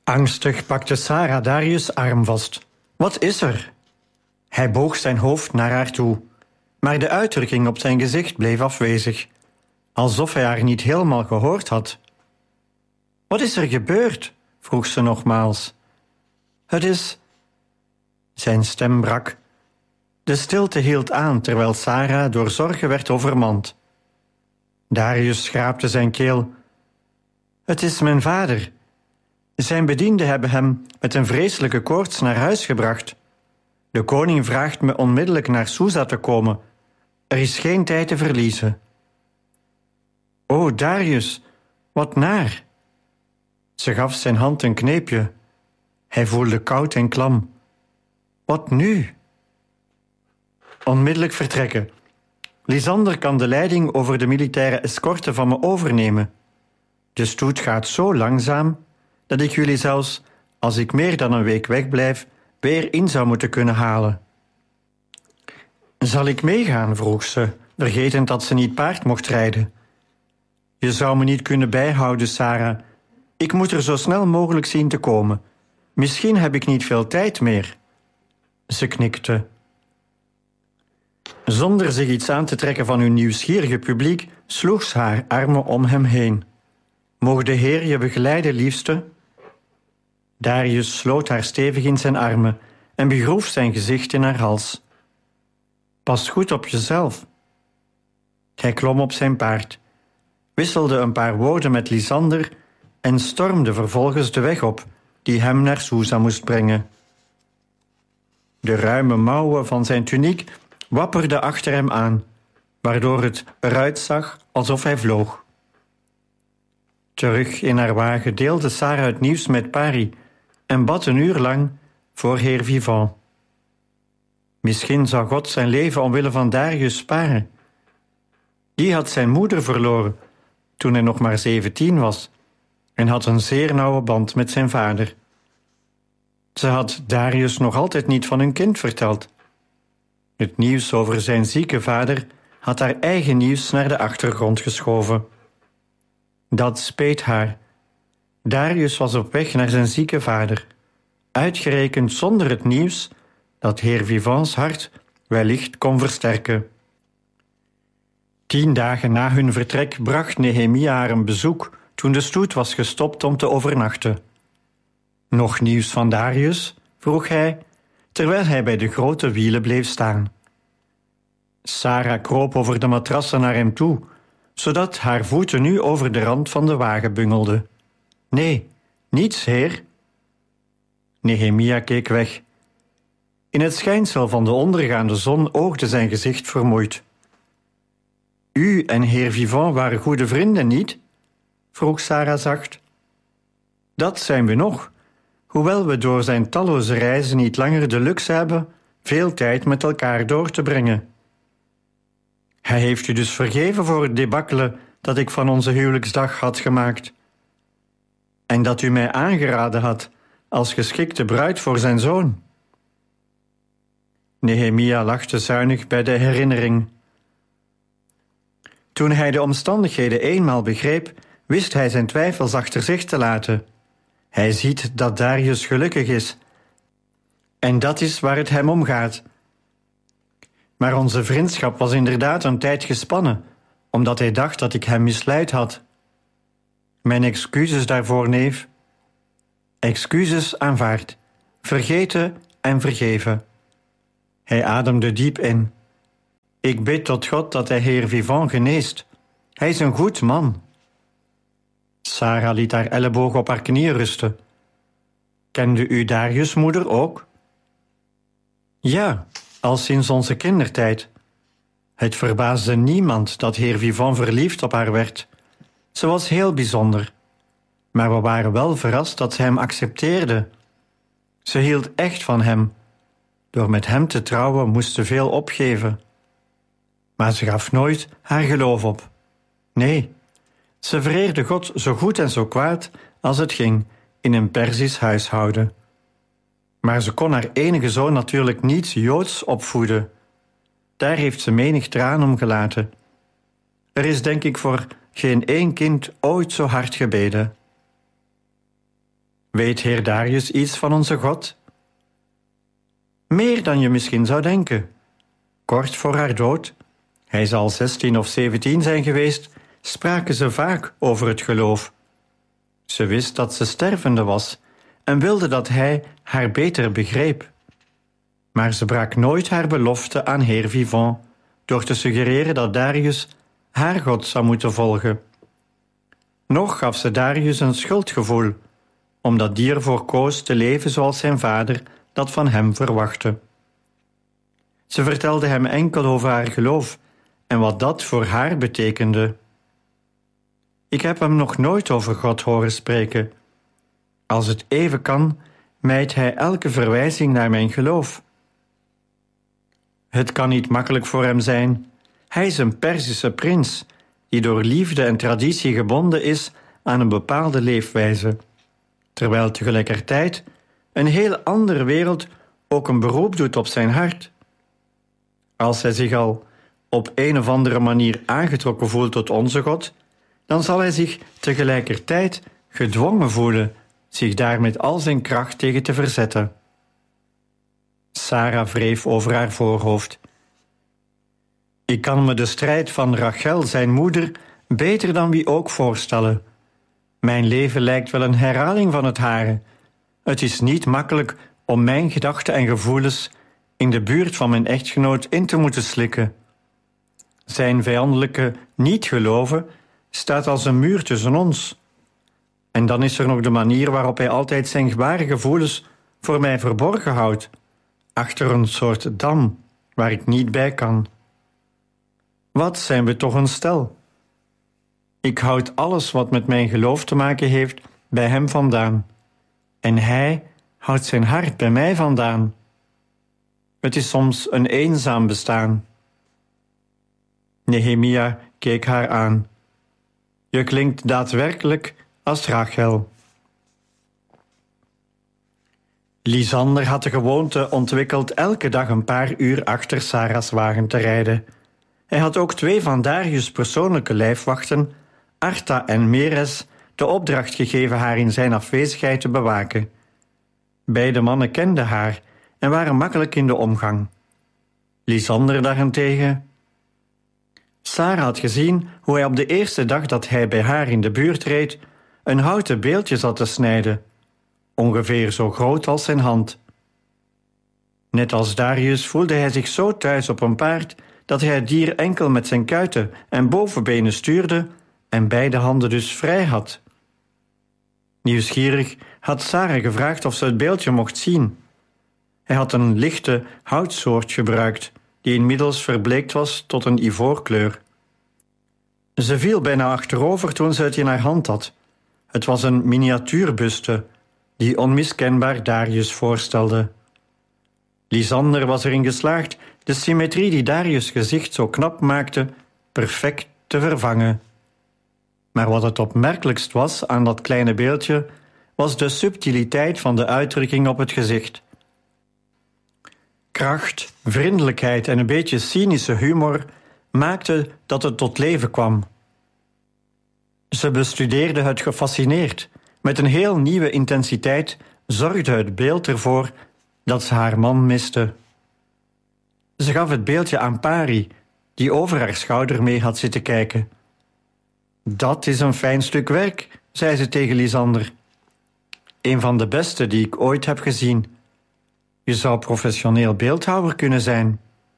Angstig pakte Sarah Darius' arm vast. Wat is er? Hij boog zijn hoofd naar haar toe, maar de uitdrukking op zijn gezicht bleef afwezig, alsof hij haar niet helemaal gehoord had. Wat is er gebeurd? Vroeg ze nogmaals. Het is... Zijn stem brak. De stilte hield aan terwijl Sarah door zorgen werd overmand. Darius schraapte zijn keel. Het is mijn vader. Zijn bedienden hebben hem met een vreselijke koorts naar huis gebracht. De koning vraagt me onmiddellijk naar Susa te komen. Er is geen tijd te verliezen. O, Darius, wat naar. Ze gaf zijn hand een kneepje. Hij voelde koud en klam. Wat nu? Onmiddellijk vertrekken. Lysander kan de leiding over de militaire escorte van me overnemen. De stoet gaat zo langzaam dat ik jullie zelfs, als ik meer dan een week wegblijf, weer in zou moeten kunnen halen. Zal ik meegaan? Vroeg ze, vergetend dat ze niet paard mocht rijden. Je zou me niet kunnen bijhouden, Sarah. Ik moet er zo snel mogelijk zien te komen. Misschien heb ik niet veel tijd meer. Ze knikte. Zonder zich iets aan te trekken van hun nieuwsgierige publiek, sloeg ze haar armen om hem heen. Mocht de Heer je begeleiden, liefste? Darius sloot haar stevig in zijn armen en begroef zijn gezicht in haar hals. Pas goed op jezelf. Hij klom op zijn paard, wisselde een paar woorden met Lysander en stormde vervolgens de weg op die hem naar Susa moest brengen. De ruime mouwen van zijn tuniek wapperden achter hem aan, waardoor het eruit zag alsof hij vloog. Terug in haar wagen deelde Sarah het nieuws met Pari en bad een uur lang voor heer Vivant. Misschien zou God zijn leven omwille van Darius sparen. Die had zijn moeder verloren toen hij nog maar 17 was en had een zeer nauwe band met zijn vader. Ze had Darius nog altijd niet van hun kind verteld. Het nieuws over zijn zieke vader had haar eigen nieuws naar de achtergrond geschoven. Dat speet haar. Darius was op weg naar zijn zieke vader, uitgerekend zonder het nieuws dat heer Vivants hart wellicht kon versterken. 10 dagen na hun vertrek bracht Nehemia haar een bezoek toen de stoet was gestopt om te overnachten. Nog nieuws van Darius? Vroeg hij, terwijl hij bij de grote wielen bleef staan. Sarah kroop over de matrassen naar hem toe, zodat haar voeten nu over de rand van de wagen bungelden. Nee, niets, heer. Nehemia keek weg. In het schijnsel van de ondergaande zon oogde zijn gezicht vermoeid. U en heer Vivant waren goede vrienden, niet? Vroeg Sarah zacht. Dat zijn we nog, hoewel we door zijn talloze reizen niet langer de luxe hebben veel tijd met elkaar door te brengen. Hij heeft u dus vergeven voor het debakkele dat ik van onze huwelijksdag had gemaakt. En dat u mij aangeraden had als geschikte bruid voor zijn zoon. Nehemia lachte zuinig bij de herinnering. Toen hij de omstandigheden eenmaal begreep, wist hij zijn twijfels achter zich te laten. Hij ziet dat Darius gelukkig is. En dat is waar het hem om gaat. Maar onze vriendschap was inderdaad een tijd gespannen, omdat hij dacht dat ik hem misleid had. Mijn excuses daarvoor, neef. Excuses aanvaard, vergeten en vergeven. Hij ademde diep in. Ik bid tot God dat hij heer Vivant geneest. Hij is een goed man. Sarah liet haar elleboog op haar knieën rusten. Kende u Darius' moeder ook? Ja, al sinds onze kindertijd. Het verbaasde niemand dat heer Vivant verliefd op haar werd. Ze was heel bijzonder. Maar we waren wel verrast dat ze hem accepteerde. Ze hield echt van hem. Door met hem te trouwen moest ze veel opgeven. Maar ze gaf nooit haar geloof op. Nee, ze vereerde God zo goed en zo kwaad als het ging in een Perzisch huishouden. Maar ze kon haar enige zoon natuurlijk niet Joods opvoeden. Daar heeft ze menig traan om gelaten. Er is denk ik voor geen één kind ooit zo hard gebeden. Weet heer Darius iets van onze God? Meer dan je misschien zou denken. Kort voor haar dood, hij zal 16 of 17 zijn geweest, spraken ze vaak over het geloof. Ze wist dat ze stervende was en wilde dat hij haar beter begreep. Maar ze brak nooit haar belofte aan heer Vivant door te suggereren dat Darius haar God zou moeten volgen. Nog gaf ze Darius een schuldgevoel, omdat die ervoor koos te leven zoals zijn vader dat van hem verwachtte. Ze vertelde hem enkel over haar geloof en wat dat voor haar betekende. Ik heb hem nog nooit over God horen spreken. Als het even kan, mijdt hij elke verwijzing naar mijn geloof. Het kan niet makkelijk voor hem zijn. Hij is een Perzische prins, die door liefde en traditie gebonden is aan een bepaalde leefwijze, terwijl tegelijkertijd een heel andere wereld ook een beroep doet op zijn hart. Als hij zich al op een of andere manier aangetrokken voelt tot onze God, dan zal hij zich tegelijkertijd gedwongen voelen zich daar met al zijn kracht tegen te verzetten. Sarah wreef over haar voorhoofd. Ik kan me de strijd van Rachel, zijn moeder, beter dan wie ook voorstellen. Mijn leven lijkt wel een herhaling van het hare. Het is niet makkelijk om mijn gedachten en gevoelens in de buurt van mijn echtgenoot in te moeten slikken. Zijn vijandelijke niet-geloven staat als een muur tussen ons. En dan is er nog de manier waarop hij altijd zijn ware gevoelens voor mij verborgen houdt, achter een soort dam waar ik niet bij kan. Wat zijn we toch een stel? Ik houd alles wat met mijn geloof te maken heeft bij hem vandaan. En hij houdt zijn hart bij mij vandaan. Het is soms een eenzaam bestaan. Nehemia keek haar aan. Je klinkt daadwerkelijk als Rachel. Lysander had de gewoonte ontwikkeld elke dag een paar uur achter Sarah's wagen te rijden. Hij had ook 2 van Darius' persoonlijke lijfwachten, Arta en Meres, de opdracht gegeven haar in zijn afwezigheid te bewaken. Beide mannen kenden haar en waren makkelijk in de omgang. Lysander daarentegen. Sarah had gezien hoe hij op de eerste dag dat hij bij haar in de buurt reed een houten beeldje zat te snijden, ongeveer zo groot als zijn hand. Net als Darius voelde hij zich zo thuis op een paard dat hij het dier enkel met zijn kuiten en bovenbenen stuurde en beide handen dus vrij had. Nieuwsgierig had Sarah gevraagd of ze het beeldje mocht zien. Hij had een lichte houtsoort gebruikt, die inmiddels verbleekt was tot een ivoorkleur. Ze viel bijna achterover toen ze het in haar hand had. Het was een miniatuurbuste, die onmiskenbaar Darius voorstelde. Lysander was erin geslaagd de symmetrie die Darius' gezicht zo knap maakte, perfect te vervangen. Maar wat het opmerkelijkst was aan dat kleine beeldje, was de subtiliteit van de uitdrukking op het gezicht. Kracht, vriendelijkheid en een beetje cynische humor maakten dat het tot leven kwam. Ze bestudeerde het gefascineerd. Met een heel nieuwe intensiteit zorgde het beeld ervoor dat ze haar man miste. Ze gaf het beeldje aan Pari, die over haar schouder mee had zitten kijken. Dat is een fijn stuk werk, zei ze tegen Lysander. Een van de beste die ik ooit heb gezien. Je zou professioneel beeldhouwer kunnen zijn.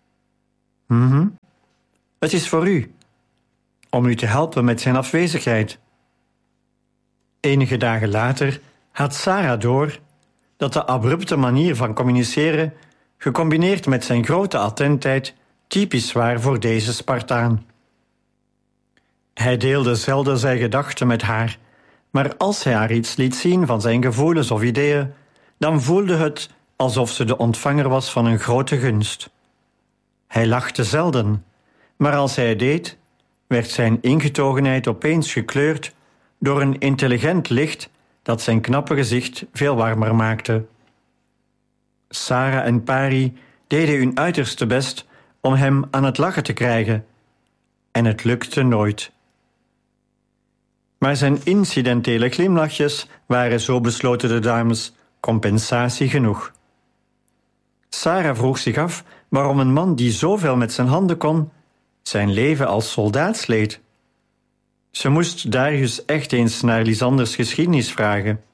Het is voor u, om u te helpen met zijn afwezigheid. Enige dagen later had Sarah door dat de abrupte manier van communiceren, gecombineerd met zijn grote attentheid, typisch waren voor deze Spartaan. Hij deelde zelden zijn gedachten met haar, maar als hij haar iets liet zien van zijn gevoelens of ideeën, dan voelde het alsof ze de ontvanger was van een grote gunst. Hij lachte zelden, maar als hij het deed, werd zijn ingetogenheid opeens gekleurd door een intelligent licht dat zijn knappe gezicht veel warmer maakte. Sarah en Pari deden hun uiterste best om hem aan het lachen te krijgen, en het lukte nooit. Maar zijn incidentele glimlachjes waren, zo besloten de dames, compensatie genoeg. Sarah vroeg zich af waarom een man die zoveel met zijn handen kon, zijn leven als soldaat sleet. Ze moest Darius echt eens naar Lysanders geschiedenis vragen.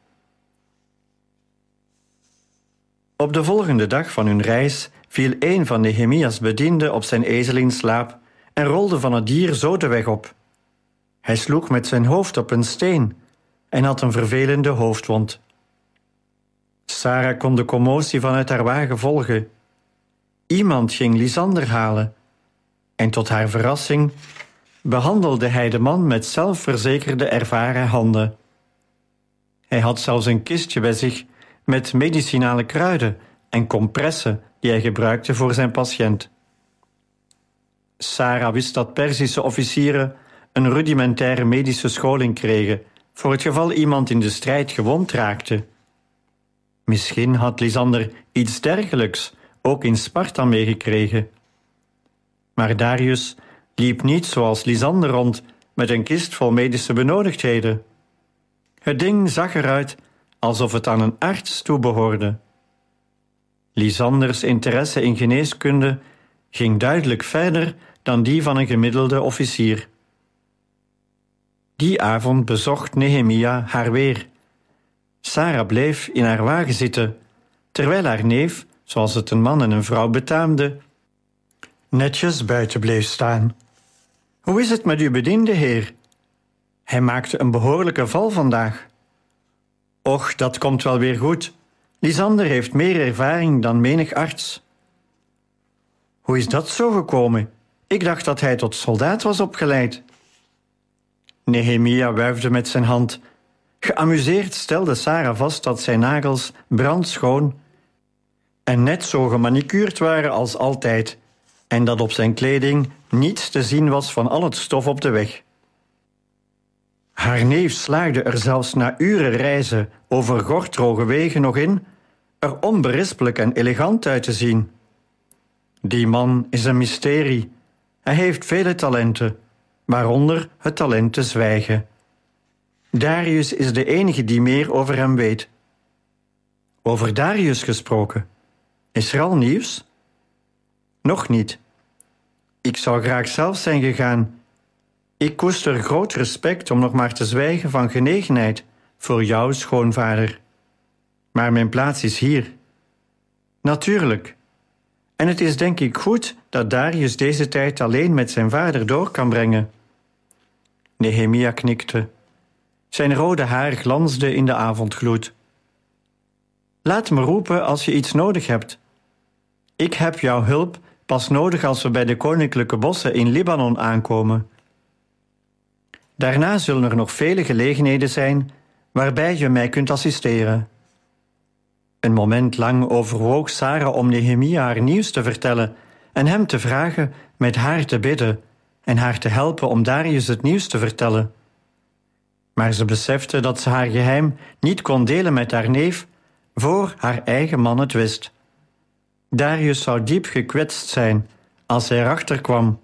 Op de volgende dag van hun reis viel een van Nehemia's bedienden op zijn ezel in slaap en rolde van het dier zo de weg op. Hij sloeg met zijn hoofd op een steen en had een vervelende hoofdwond. Sarah kon de commotie vanuit haar wagen volgen. Iemand ging Lysander halen en tot haar verrassing behandelde hij de man met zelfverzekerde, ervaren handen. Hij had zelfs een kistje bij zich met medicinale kruiden en compressen die hij gebruikte voor zijn patiënt. Sarah wist dat Perzische officieren een rudimentaire medische scholing kregen voor het geval iemand in de strijd gewond raakte. Misschien had Lysander iets dergelijks ook in Sparta meegekregen. Maar Darius liep niet zoals Lysander rond met een kist vol medische benodigdheden. Het ding zag eruit alsof het aan een arts toebehoorde. Lysanders interesse in geneeskunde ging duidelijk verder dan die van een gemiddelde officier. Die avond bezocht Nehemia haar weer. Sarah bleef in haar wagen zitten, terwijl haar neef, zoals het een man en een vrouw betaamde, netjes buiten bleef staan. Hoe is het met uw bediende, heer? Hij maakte een behoorlijke val vandaag. Och, dat komt wel weer goed. Lysander heeft meer ervaring dan menig arts. Hoe is dat zo gekomen? Ik dacht dat hij tot soldaat was opgeleid. Nehemia wuifde met zijn hand. Geamuseerd stelde Sarah vast dat zijn nagels brandschoon en net zo gemanicuurd waren als altijd, en dat op zijn kleding niets te zien was van al het stof op de weg. Haar neef slaagde er zelfs na uren reizen over gorddroge wegen nog in er onberispelijk en elegant uit te zien. Die man is een mysterie. Hij heeft vele talenten, waaronder het talent te zwijgen. Darius is de enige die meer over hem weet. Over Darius gesproken. Is er al nieuws? Nog niet. Ik zou graag zelf zijn gegaan. Ik koester groot respect om nog maar te zwijgen van genegenheid voor jouw schoonvader. Maar mijn plaats is hier. Natuurlijk. En het is denk ik goed dat Darius deze tijd alleen met zijn vader door kan brengen. Nehemia knikte. Zijn rode haar glansde in de avondgloed. Laat me roepen als je iets nodig hebt. Ik heb jouw hulp pas nodig als we bij de koninklijke bossen in Libanon aankomen. Daarna zullen er nog vele gelegenheden zijn waarbij je mij kunt assisteren. Een moment lang overwoog Sarah om Nehemia haar nieuws te vertellen en hem te vragen met haar te bidden en haar te helpen om Darius het nieuws te vertellen. Maar ze besefte dat ze haar geheim niet kon delen met haar neef voor haar eigen man het wist. Darius zou diep gekwetst zijn als hij erachter kwam.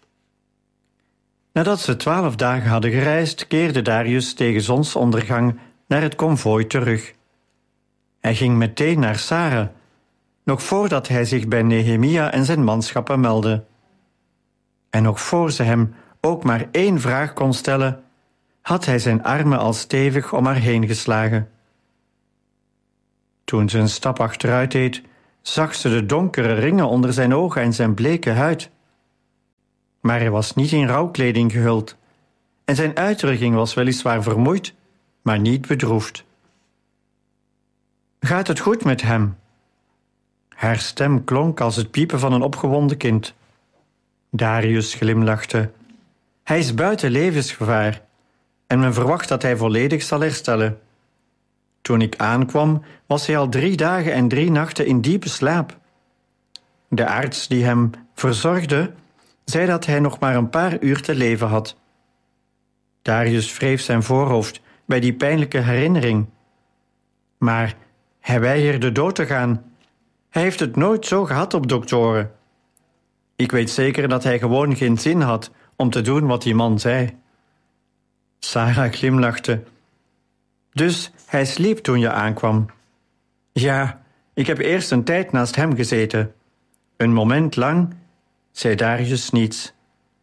Nadat ze 12 dagen hadden gereisd, keerde Darius tegen zonsondergang naar het konvooi terug. Hij ging meteen naar Sarah, nog voordat hij zich bij Nehemia en zijn manschappen meldde. En nog voor ze hem ook maar 1 vraag kon stellen, had hij zijn armen al stevig om haar heen geslagen. Toen ze een stap achteruit deed, zag ze de donkere ringen onder zijn ogen en zijn bleke huid. Maar hij was niet in rouwkleding gehuld, en zijn uitdrukking was weliswaar vermoeid, maar niet bedroefd. Gaat het goed met hem? Haar stem klonk als het piepen van een opgewonden kind. Darius glimlachte. Hij is buiten levensgevaar en men verwacht dat hij volledig zal herstellen. Toen ik aankwam, was hij al 3 dagen en 3 nachten in diepe slaap. De arts die hem verzorgde, zei dat hij nog maar een paar uur te leven had. Darius wreef zijn voorhoofd bij die pijnlijke herinnering. Maar hij weigerde dood te gaan. Hij heeft het nooit zo gehad op doktoren. Ik weet zeker dat hij gewoon geen zin had om te doen wat die man zei. Sarah glimlachte. Dus hij sliep toen je aankwam? Ja, ik heb eerst een tijd naast hem gezeten. Een moment lang zei Darius niets.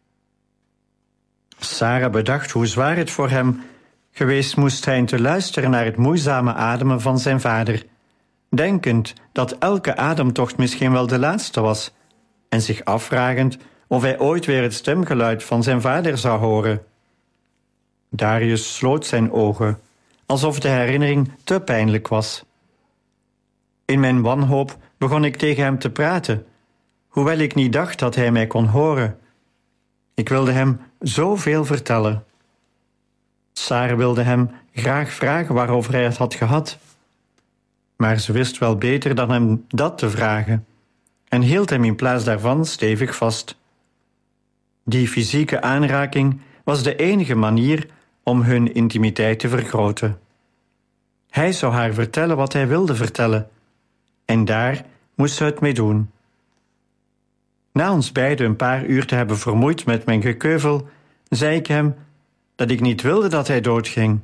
Sarah bedacht hoe zwaar het voor hem geweest moest zijn te luisteren naar het moeizame ademen van zijn vader, denkend dat elke ademtocht misschien wel de laatste was, en zich afvragend of hij ooit weer het stemgeluid van zijn vader zou horen. Darius sloot zijn ogen, alsof de herinnering te pijnlijk was. In mijn wanhoop begon ik tegen hem te praten, hoewel ik niet dacht dat hij mij kon horen. Ik wilde hem zoveel vertellen. Sarah wilde hem graag vragen waarover hij het had gehad. Maar ze wist wel beter dan hem dat te vragen en hield hem in plaats daarvan stevig vast. Die fysieke aanraking was de enige manier om hun intimiteit te vergroten. Hij zou haar vertellen wat hij wilde vertellen, en daar moest ze het mee doen. Na ons beiden een paar uur te hebben vermoeid met mijn gekeuvel, zei ik hem dat ik niet wilde dat hij doodging.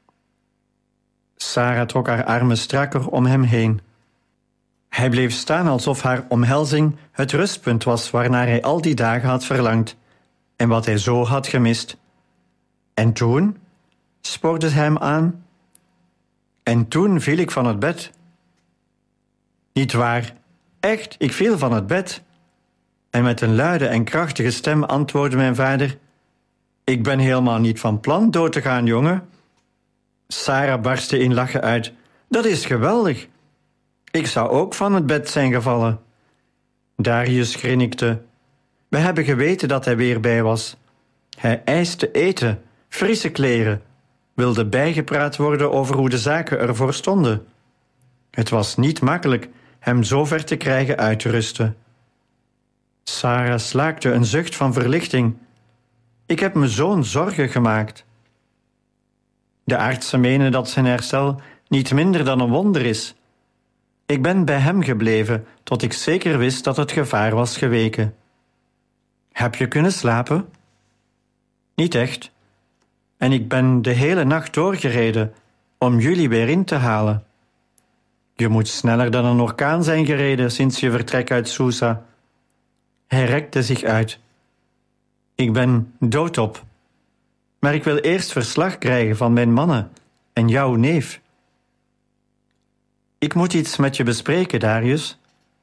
Sarah trok haar armen strakker om hem heen. Hij bleef staan alsof haar omhelzing het rustpunt was waarnaar hij al die dagen had verlangd en wat hij zo had gemist. En toen? Spoorde ze hem aan. En toen viel ik van het bed. Niet waar, echt, ik viel van het bed. En met een luide en krachtige stem antwoordde mijn vader: ik ben helemaal niet van plan dood te gaan, jongen. Sarah barstte in lachen uit. Dat is geweldig. Ik zou ook van het bed zijn gevallen. Darius grinnikte. We hebben geweten dat hij weer bij was. Hij eiste eten, frisse kleren, wilde bijgepraat worden over hoe de zaken ervoor stonden. Het was niet makkelijk hem zo ver te krijgen uit te rusten. Sarah slaakte een zucht van verlichting. Ik heb me zo'n zorgen gemaakt. De artsen menen dat zijn herstel niet minder dan een wonder is. Ik ben bij hem gebleven tot ik zeker wist dat het gevaar was geweken. Heb je kunnen slapen? Niet echt. En ik ben de hele nacht doorgereden om jullie weer in te halen. Je moet sneller dan een orkaan zijn gereden sinds je vertrek uit Susa. Hij rekte zich uit. Ik ben doodop. Maar ik wil eerst verslag krijgen van mijn mannen en jouw neef. Ik moet iets met je bespreken, Darius.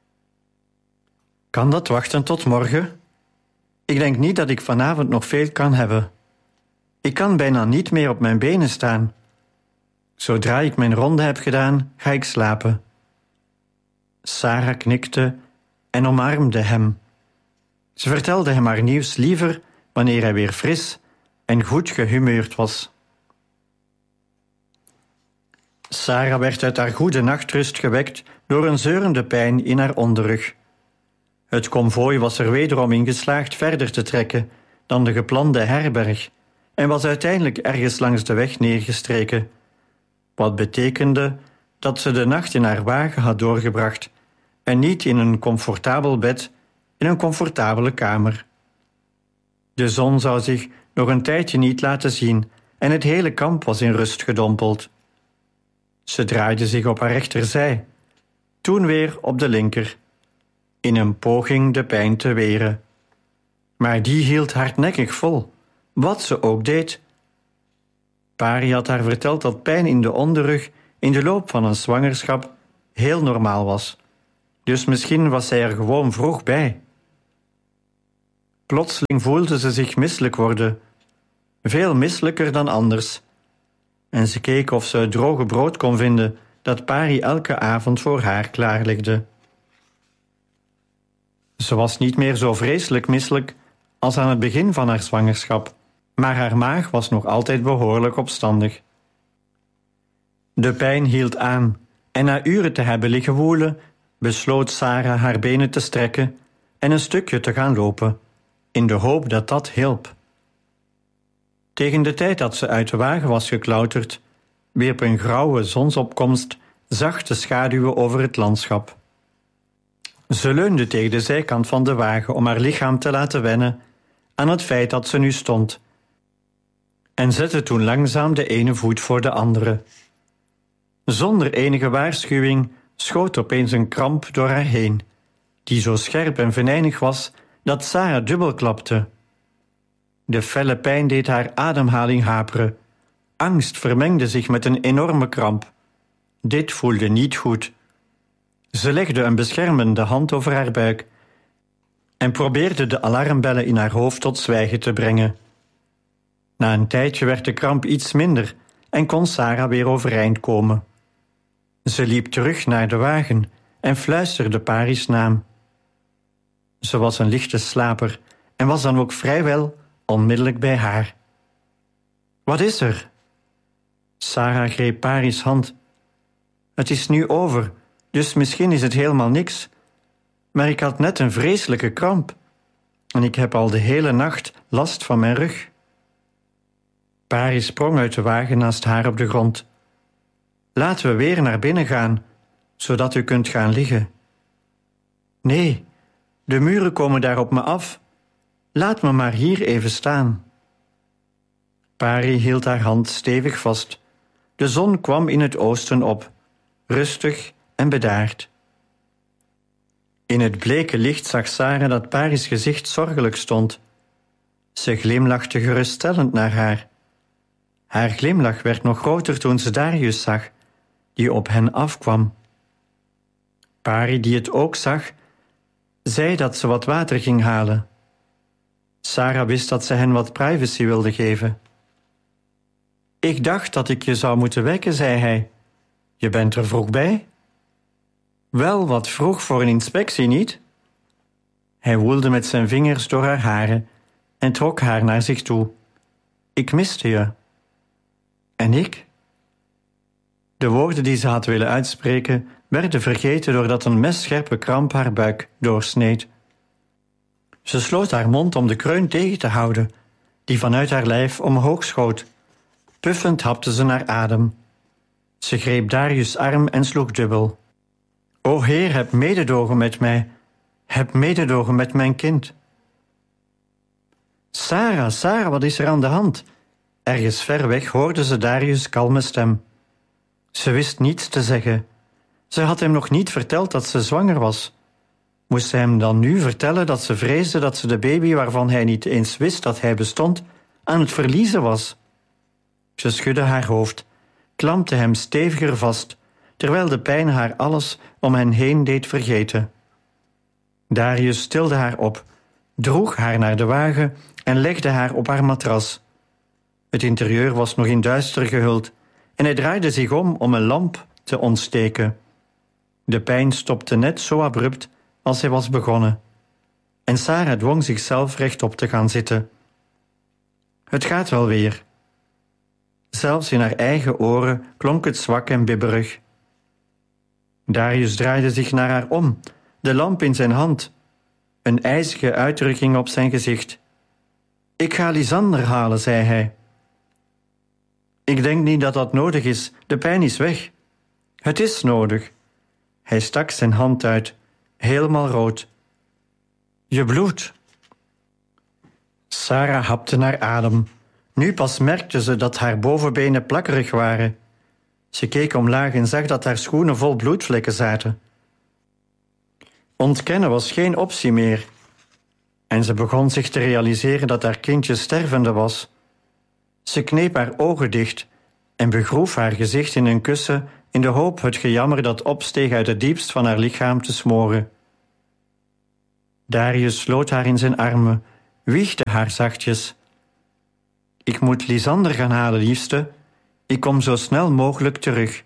Kan dat wachten tot morgen? Ik denk niet dat ik vanavond nog veel kan hebben. Ik kan bijna niet meer op mijn benen staan. Zodra ik mijn ronde heb gedaan, ga ik slapen. Sarah knikte en omarmde hem. Ze vertelde hem haar nieuws liever wanneer hij weer fris en goed gehumeurd was. Sarah werd uit haar goede nachtrust gewekt door een zeurende pijn in haar onderrug. Het konvooi was er wederom in geslaagd verder te trekken dan de geplande herberg en was uiteindelijk ergens langs de weg neergestreken, wat betekende dat ze de nacht in haar wagen had doorgebracht en niet in een comfortabel bed in een comfortabele kamer. De zon zou zich nog een tijdje niet laten zien en het hele kamp was in rust gedompeld. Ze draaide zich op haar rechterzij, toen weer op de linker, in een poging de pijn te weren. Maar die hield hardnekkig vol, wat ze ook deed. Pari had haar verteld dat pijn in de onderrug in de loop van een zwangerschap heel normaal was, dus misschien was zij er gewoon vroeg bij. Plotseling voelde ze zich misselijk worden, veel misselijker dan anders. En ze keek of ze het droge brood kon vinden dat Pari elke avond voor haar klaarlegde. Ze was niet meer zo vreselijk misselijk als aan het begin van haar zwangerschap, maar haar maag was nog altijd behoorlijk opstandig. De pijn hield aan en na uren te hebben liggen woelen, besloot Sarah haar benen te strekken en een stukje te gaan lopen, in de hoop dat dat hielp. Tegen de tijd dat ze uit de wagen was geklauterd, wierp een grauwe zonsopkomst zachte schaduwen over het landschap. Ze leunde tegen de zijkant van de wagen om haar lichaam te laten wennen aan het feit dat ze nu stond. en zette toen langzaam de ene voet voor de andere. Zonder enige waarschuwing schoot opeens een kramp door haar heen, die zo scherp en venijnig was dat Sarah dubbel klapte. De felle pijn deed haar ademhaling haperen. Angst vermengde zich met een enorme kramp. Dit voelde niet goed. Ze legde een beschermende hand over haar buik en probeerde de alarmbellen in haar hoofd tot zwijgen te brengen. Na een tijdje werd de kramp iets minder en kon Sarah weer overeind komen. Ze liep terug naar de wagen en fluisterde Paris' naam. Ze was een lichte slaper en was dan ook vrijwel onmiddellijk bij haar. Wat is er? Sarah greep Paris' hand. Het is nu over, dus misschien is het helemaal niks. Maar ik had net een vreselijke kramp. En ik heb al de hele nacht last van mijn rug. Paris sprong uit de wagen naast haar op de grond. Laten we weer naar binnen gaan, zodat u kunt gaan liggen. Nee, de muren komen daar op me af. Laat me maar hier even staan. Pari hield haar hand stevig vast. De zon kwam in het oosten op, rustig en bedaard. In het bleke licht zag Sarah dat Paris' gezicht zorgelijk stond. Ze glimlachte geruststellend naar haar. Haar glimlach werd nog groter toen ze Darius zag, die op hen afkwam. Pari, die het ook zag, zei dat ze wat water ging halen. Sarah wist dat ze hen wat privacy wilde geven. Ik dacht dat ik je zou moeten wekken, zei hij. Je bent er vroeg bij? Wel wat vroeg voor een inspectie, niet? Hij woelde met zijn vingers door haar haren en trok haar naar zich toe. Ik miste je. En ik? De woorden die ze had willen uitspreken werden vergeten doordat een messcherpe kramp haar buik doorsneed. Ze sloot haar mond om de kreun tegen te houden, die vanuit haar lijf omhoog schoot. Puffend hapte ze naar adem. Ze greep Darius' arm en sloeg dubbel. O Heer, heb mededogen met mij. Heb mededogen met mijn kind. Sarah, Sarah, wat is er aan de hand? Ergens ver weg hoorde ze Darius' kalme stem. Ze wist niets te zeggen. Ze had hem nog niet verteld dat ze zwanger was. Moest ze hem dan nu vertellen dat ze vreesde dat ze de baby waarvan hij niet eens wist dat hij bestond, aan het verliezen was? Ze schudde haar hoofd, klampte hem steviger vast, terwijl de pijn haar alles om hen heen deed vergeten. Darius tilde haar op, droeg haar naar de wagen en legde haar op haar matras. Het interieur was nog in duister gehuld en hij draaide zich om een lamp te ontsteken. De pijn stopte net zo abrupt als hij was begonnen. En Sarah dwong zichzelf rechtop te gaan zitten. Het gaat wel weer. Zelfs in haar eigen oren klonk het zwak en bibberig. Darius draaide zich naar haar om, de lamp in zijn hand. Een ijzige uitdrukking op zijn gezicht. Ik ga Lisander halen, zei hij. Ik denk niet dat dat nodig is, de pijn is weg. Het is nodig. Hij stak zijn hand uit, helemaal rood. Je bloedt. Sarah hapte naar adem. Nu pas merkte ze dat haar bovenbenen plakkerig waren. Ze keek omlaag en zag dat haar schoenen vol bloedvlekken zaten. Ontkennen was geen optie meer. En ze begon zich te realiseren dat haar kindje stervende was. Ze kneep haar ogen dicht en begroef haar gezicht in een kussen in de hoop het gejammer dat opsteeg uit het diepst van haar lichaam te smoren. Darius sloot haar in zijn armen, wiegde haar zachtjes. Ik moet Lisander gaan halen, liefste. Ik kom zo snel mogelijk terug.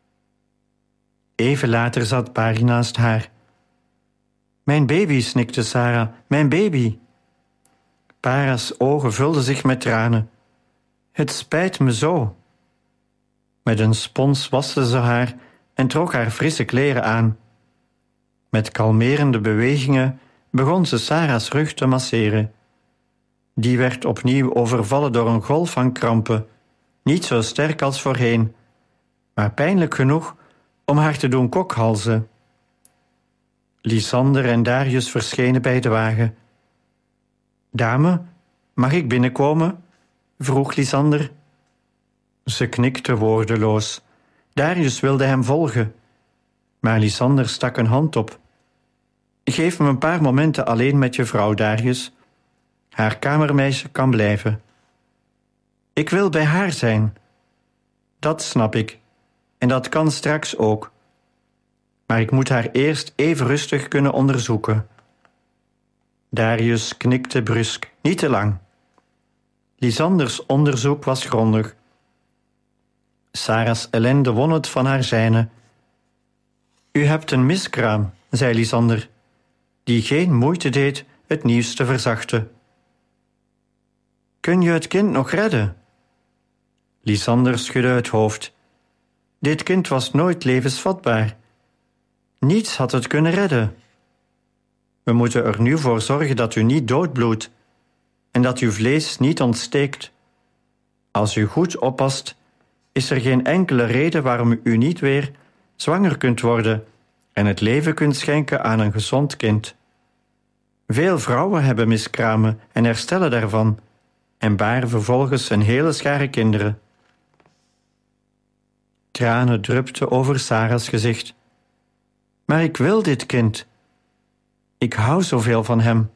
Even later zat Pari naast haar. Mijn baby, snikte Sarah, mijn baby. Para's ogen vulden zich met tranen. Het spijt me zo. Met een spons waste ze haar en trok haar frisse kleren aan. Met kalmerende bewegingen begon ze Sarah's rug te masseren. Die werd opnieuw overvallen door een golf van krampen, niet zo sterk als voorheen, maar pijnlijk genoeg om haar te doen kokhalzen. Lisander en Darius verschenen bij de wagen. Dame, mag ik binnenkomen? vroeg Lysander. Ze knikte woordeloos. Darius wilde hem volgen. Maar Lysander stak een hand op. Geef me een paar momenten alleen met je vrouw, Darius. Haar kamermeisje kan blijven. Ik wil bij haar zijn. Dat snap ik. En dat kan straks ook. Maar ik moet haar eerst even rustig kunnen onderzoeken. Darius knikte brusk, niet te lang. Lysanders onderzoek was grondig. Sarah's ellende won het van haar zijne. U hebt een miskraam, zei Lysander, die geen moeite deed het nieuws te verzachten. Kun je het kind nog redden? Lysander schudde het hoofd. Dit kind was nooit levensvatbaar. Niets had het kunnen redden. We moeten er nu voor zorgen dat u niet doodbloedt en dat uw vlees niet ontsteekt. Als u goed oppast, is er geen enkele reden waarom u niet weer zwanger kunt worden en het leven kunt schenken aan een gezond kind. Veel vrouwen hebben miskramen en herstellen daarvan en baren vervolgens een hele schare kinderen. Tranen drupten over Sarah's gezicht. Maar ik wil dit kind. Ik hou zoveel van hem.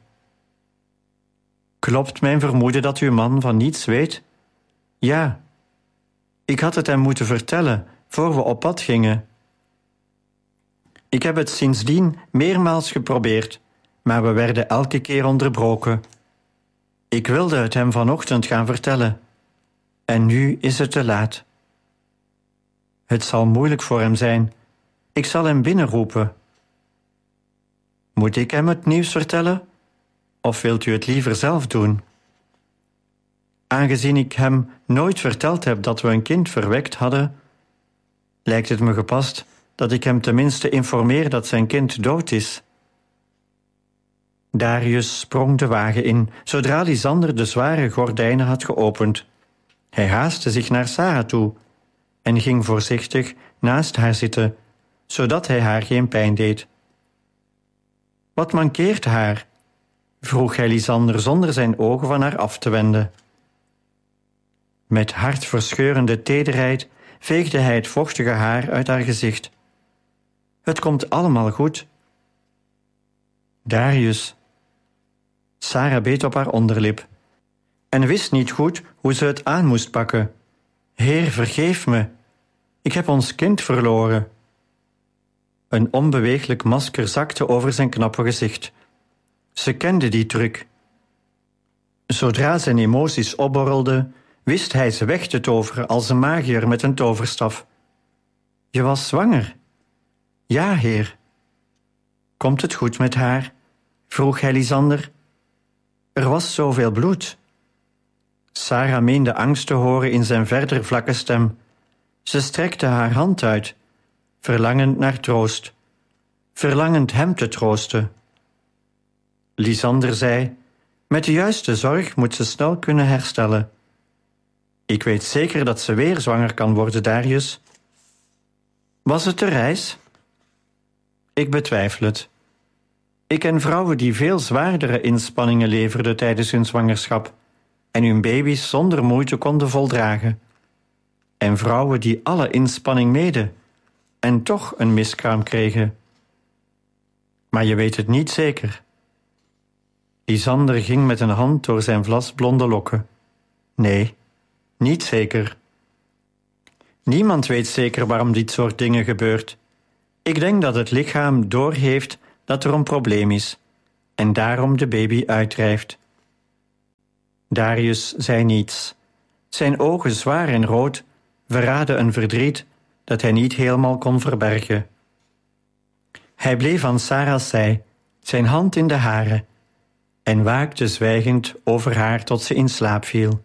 Klopt mijn vermoeden dat uw man van niets weet? Ja. Ik had het hem moeten vertellen voor we op pad gingen. Ik heb het sindsdien meermaals geprobeerd, maar we werden elke keer onderbroken. Ik wilde het hem vanochtend gaan vertellen. En nu is het te laat. Het zal moeilijk voor hem zijn. Ik zal hem binnenroepen. Moet ik hem het nieuws vertellen? Of wilt u het liever zelf doen? Aangezien ik hem nooit verteld heb dat we een kind verwekt hadden, lijkt het me gepast dat ik hem tenminste informeer dat zijn kind dood is. Darius sprong de wagen in, zodra Lysander de zware gordijnen had geopend. Hij haastte zich naar Sarah toe en ging voorzichtig naast haar zitten, zodat hij haar geen pijn deed. Wat mankeert haar? Vroeg hij Lysander zonder zijn ogen van haar af te wenden. Met hartverscheurende tederheid veegde hij het vochtige haar uit haar gezicht. Het komt allemaal goed. Darius. Sarah beet op haar onderlip en wist niet goed hoe ze het aan moest pakken. Heer, vergeef me. Ik heb ons kind verloren. Een onbeweeglijk masker zakte over zijn knappe gezicht. Ze kende die truc. Zodra zijn emoties opborrelden, wist hij ze weg te toveren als een magiër met een toverstaf. Je was zwanger. Ja, heer. Komt het goed met haar? Vroeg hij Lysander. Er was zoveel bloed. Sarah meende angst te horen in zijn verder vlakke stem. Ze strekte haar hand uit, verlangend naar troost, verlangend hem te troosten. Lysander zei, met de juiste zorg moet ze snel kunnen herstellen. Ik weet zeker dat ze weer zwanger kan worden, Darius. Was het de reis? Ik betwijfel het. Ik ken vrouwen die veel zwaardere inspanningen leverden tijdens hun zwangerschap en hun baby's zonder moeite konden voldragen. En vrouwen die alle inspanning meden en toch een miskraam kregen. Maar je weet het niet zeker. Lysander ging met een hand door zijn vlasblonde lokken. Nee, niet zeker. Niemand weet zeker waarom dit soort dingen gebeurt. Ik denk dat het lichaam doorheeft dat er een probleem is en daarom de baby uitdrijft. Darius zei niets. Zijn ogen zwaar en rood verraadden een verdriet dat hij niet helemaal kon verbergen. Hij bleef aan Sarah's zij, zijn hand in de hare, en waakte zwijgend over haar tot ze in slaap viel.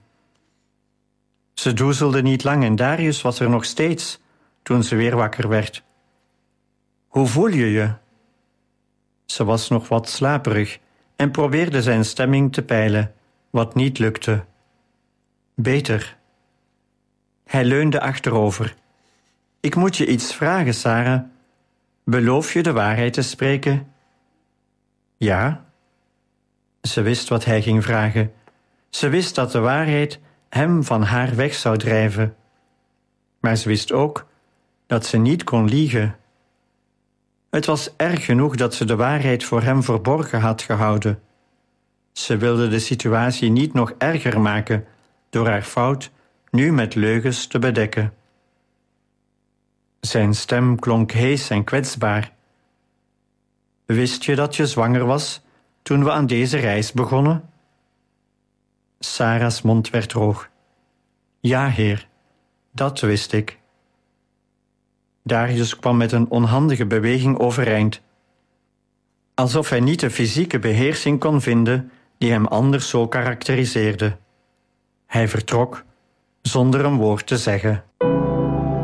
Ze doezelde niet lang en Darius was er nog steeds toen ze weer wakker werd. Hoe voel je je? Ze was nog wat slaperig en probeerde zijn stemming te peilen, wat niet lukte. Beter. Hij leunde achterover. Ik moet je iets vragen, Sarah. Beloof je de waarheid te spreken? Ja. Ze wist wat hij ging vragen. Ze wist dat de waarheid hem van haar weg zou drijven. Maar ze wist ook dat ze niet kon liegen. Het was erg genoeg dat ze de waarheid voor hem verborgen had gehouden. Ze wilde de situatie niet nog erger maken door haar fout nu met leugens te bedekken. Zijn stem klonk hees en kwetsbaar. Wist je dat je zwanger was toen we aan deze reis begonnen? Sarah's mond werd droog. Ja, heer, dat wist ik. Darius kwam met een onhandige beweging overeind, alsof hij niet de fysieke beheersing kon vinden die hem anders zo karakteriseerde. Hij vertrok zonder een woord te zeggen.